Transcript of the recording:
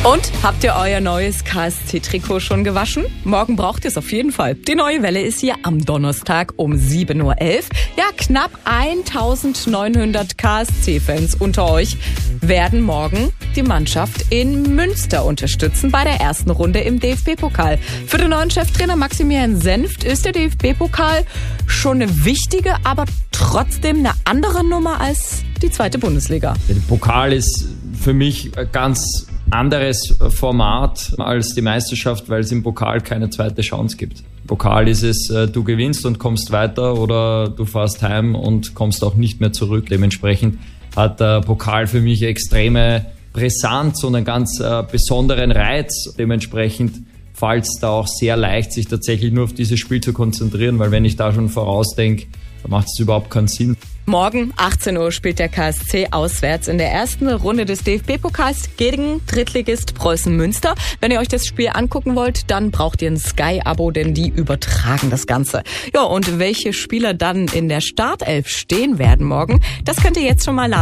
Und habt ihr euer neues KSC-Trikot schon gewaschen? Morgen braucht ihr es auf jeden Fall. Die neue Welle ist hier am Donnerstag um 7.11 Uhr. Ja, knapp 1900 KSC-Fans unter euch werden morgen die Mannschaft in Münster unterstützen bei der ersten Runde im DFB-Pokal. Für den neuen Cheftrainer Maximilian Senft ist der DFB-Pokal schon eine wichtige, aber trotzdem eine andere Nummer als die zweite Bundesliga. Der Pokal ist für mich ein ganz anderes Format als die Meisterschaft, weil es im Pokal keine zweite Chance gibt. Im Pokal ist es, du gewinnst und kommst weiter oder du fährst heim und kommst auch nicht mehr zurück. Dementsprechend hat der Pokal für mich extreme Brisanz und einen ganz besonderen Reiz. Dementsprechend fällt es da auch sehr leicht, sich tatsächlich nur auf dieses Spiel zu konzentrieren, weil wenn ich da schon vorausdenke, dann macht es überhaupt keinen Sinn. Morgen 18 Uhr spielt der KSC auswärts in der ersten Runde des DFB-Pokals gegen Drittligist Preußen Münster. Wenn ihr euch das Spiel angucken wollt, dann braucht ihr ein Sky-Abo, denn die übertragen das Ganze. Ja, und welche Spieler dann in der Startelf stehen werden morgen, das könnt ihr jetzt schon mal